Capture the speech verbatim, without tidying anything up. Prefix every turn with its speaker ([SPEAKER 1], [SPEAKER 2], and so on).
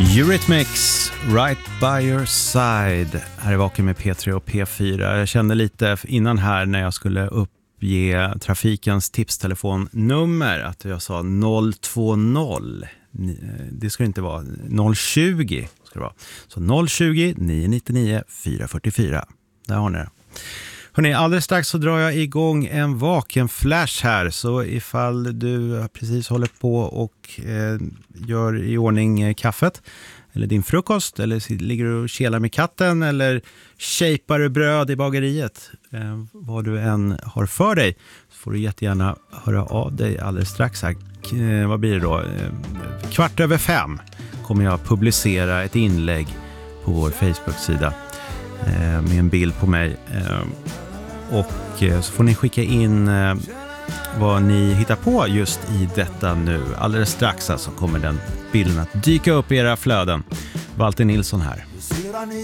[SPEAKER 1] Eurythmics, Right by your side. Här är Vaken med P tre och P fyra. Jag kände lite innan här när jag skulle uppge trafikens tipstelefonnummer att jag sa noll två noll. Det ska inte vara noll tjugo ska det vara. Så noll tjugo nio nio nio fyra fyra fyra. Där har ni det. Hörrni, alldeles strax så drar jag igång en vaken flash här, så ifall du precis håller på och eh, gör i ordning eh, kaffet eller din frukost, eller ligger du och kelar med katten eller shapar bröd i bageriet, eh, vad du än har för dig, så får du jättegärna höra av dig alldeles strax här. Eh, vad blir det då? Eh, kvart över fem kommer jag publicera ett inlägg på vår Facebook-sida eh, med en bild på mig. Eh, Och så får ni skicka in eh, vad ni hittar på just i detta nu. Alldeles strax alltså kommer den bilden att dyka upp i era flöden. Walter Nilsson här.